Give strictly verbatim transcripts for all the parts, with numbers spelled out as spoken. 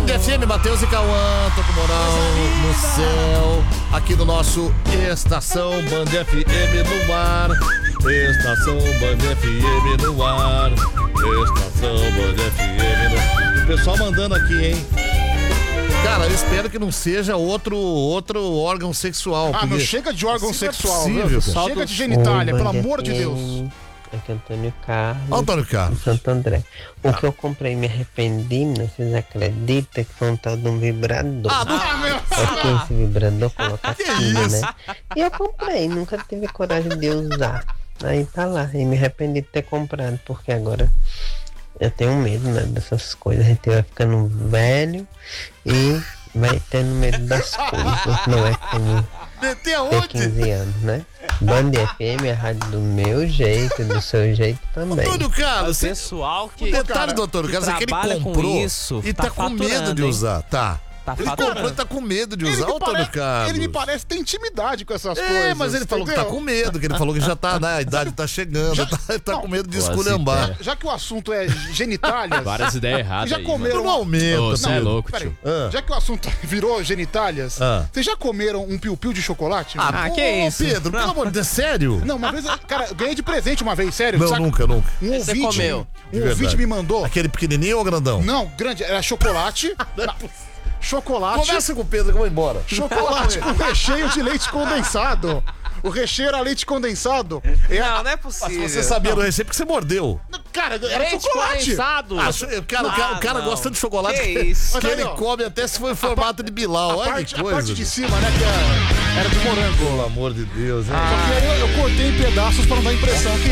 F M, Matheus e Cauã, tô com moral no céu, aqui no nosso Estação Band F M no ar. Estação Band F M no ar. Estação Band F M no ar. O pessoal mandando aqui, hein? Cara, eu espero que não seja outro, outro órgão sexual. Ah, porque... não chega de órgão sexual, é possível, chega de genitália, pelo amor de Deus. Aqui é Antônio Carlos. Antônio Carlos. Santo André. O Ah. que eu comprei e me arrependi, né? Vocês acreditam que foi um tal de um vibrador? Ah, ah meu. É que esse vibrador coloca Que aqui, isso? né? E eu comprei, nunca tive coragem de usar. Aí tá lá, e me arrependi de ter comprado, porque agora eu tenho medo, né, dessas coisas. A gente vai ficando velho e vai tendo medo das coisas. Não é como Até ter onde? quinze anos, né? Band F M é a rádio do meu jeito, do seu jeito também. Antônio O Carlos, você... pessoal que o detalhe do Antônio Carlos é que ele trabalha com comprou isso, e tá, tá com medo faturando, de hein? usar, tá. tá Ele faturando. comprou e tá com medo de Ele usar, me, ô, Antônio pare... Carlos. ele me parece ter intimidade com essas É, coisas. mas ele falou que tá entendeu? com medo, que ele falou que já tá, né, a idade tá chegando, Já- tá, tá Não, com medo de boas esculhambar. ideias. Já que o assunto é genitálias. Várias ideias erradas Já aí, comeram- Não aumenta, Ô, cê é Pedro. louco, Peraí, tio. Ah. já que o assunto virou genitálias, Ah. vocês já comeram um piu-piu de chocolate? Ah, Ah, pô, que isso? Pedro, pelo amor de Deus, sério? Não, uma vez, eu- cara, eu ganhei de presente uma vez, sério. Não, sabe? nunca, nunca. Um Você ouvinte, comeu? De um verdade. ouvinte me mandou. Aquele pequenininho ou grandão? Não, grande, era chocolate. Não, chocolate. Conversa com o Pedro que eu vou embora. Chocolate com recheio de leite condensado. O recheio era leite condensado. É, Não, não é Se possível. você sabia do recheio, porque você mordeu. cara, era Leite chocolate. condensado. Ah, cho- cara, o cara, o cara não. gosta de chocolate Que que, isso? que Mas ele aí, ó, come até se for em formato de Bilal. A Olha parte, que a coisa. parte de cima, né, que era, era de morango. Pelo amor de Deus, hein? Só que aí eu, eu cortei em pedaços pra não dar a impressão que...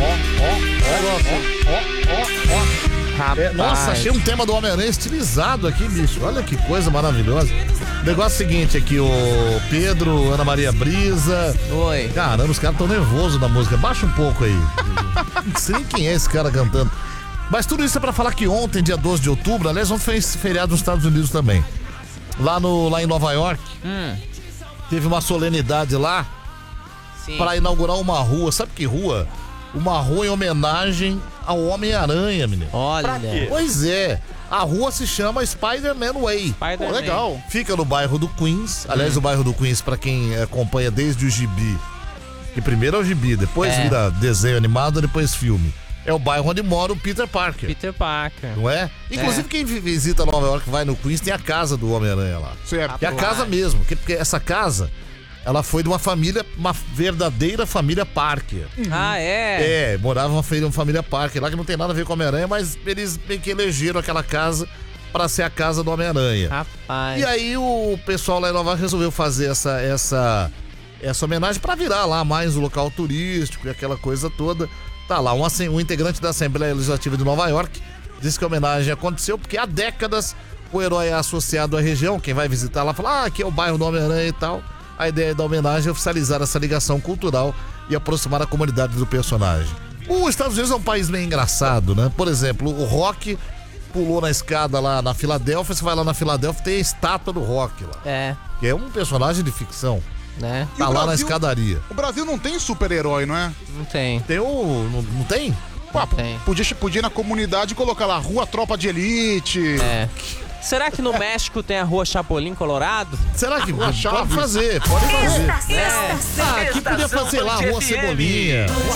É, nossa, achei um tema do Homem-Aranha estilizado aqui, bicho. Olha que coisa maravilhosa. O negócio é o seguinte aqui, o Pedro, Ana Maria Brisa. Oi. Caramba, os caras tão nervosos na música. Baixa um pouco aí. Não sei nem quem é esse cara cantando. Mas tudo isso é pra falar que ontem, dia doze de outubro, aliás, ontem foi esse feriado nos Estados Unidos também. Lá, no, lá em Nova York, Hum, teve uma solenidade lá sim. para inaugurar uma rua. Sabe que rua? Uma rua em homenagem ao Homem-Aranha, menino. Olha. Pois é, a rua se chama Spider-Man Way. Pô, Spider-Man. legal. Fica no bairro do Queens. Aliás, o bairro do Queens, pra quem acompanha desde o gibi, que primeiro é o gibi, depois É. vira desenho animado, depois filme. É o bairro onde mora o Peter Parker, Peter Parker. não é? Inclusive, quem vi- visita Nova York, vai no Queens, tem a casa do Homem-Aranha lá. Certo. É a casa mesmo, porque, porque essa casa, ela foi de uma família, uma verdadeira família Parker. Ah, é? É, morava uma, família- uma família Parker lá que não tem nada a ver com o Homem-Aranha, mas eles meio que elegeram aquela casa pra ser a casa do Homem-Aranha. Rapaz. E aí o pessoal lá em Nova York resolveu fazer essa, essa, essa homenagem pra virar lá mais um local turístico e aquela coisa toda. Tá lá, um, assem- um integrante da Assembleia Legislativa de Nova York disse que a homenagem aconteceu porque há décadas o herói é associado à região. Quem vai visitar lá fala, ah, aqui é o bairro do Homem-Aranha e tal. A ideia da homenagem é oficializar essa ligação cultural e aproximar a comunidade do personagem. Os Estados Unidos é um país meio engraçado, né? Por exemplo, o Rock pulou na escada lá na Filadélfia. Você vai lá na Filadélfia, tem a estátua do Rock lá, É, que é um personagem de ficção. né? E Tá o lá na Brasil- escadaria. O Brasil não tem super-herói, não é? Não tem. Tem o... Não, não tem? Pô, tem. podia, podia ir na comunidade e colocar lá, Rua Tropa de Elite. É. Será que no México tem a rua Chapolin Colorado? Será que pode Chaves. fazer? Pode fazer. Esta É. Ah, aqui podia fazer lá, Rua Cebolinha.